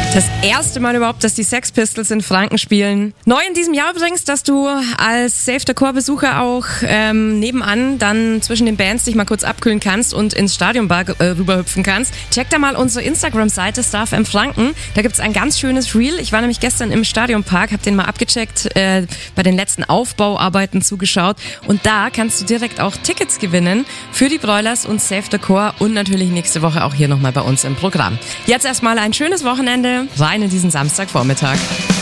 Das erste Mal überhaupt, dass die Sex Pistols in Franken spielen. Neu in diesem Jahr übrigens, dass du als Save the Core Besucher auch nebenan dann zwischen den Bands dich mal kurz abkühlen kannst und ins Stadionbar rüberhüpfen kannst. Check da mal unsere Instagram-Seite StarFM Franken. Da gibt's ein ganz schönes Reel. Ich war nämlich gestern im Stadionpark, hab den mal abgecheckt, bei den letzten Aufbauarbeiten zugeschaut. Und da kannst du direkt auch Tickets gewinnen für die Broilers und Save the Core und natürlich nächste Woche auch hier nochmal bei uns im Programm. Jetzt erstmal ein schönes Wochenende. Rein in diesen Samstagvormittag.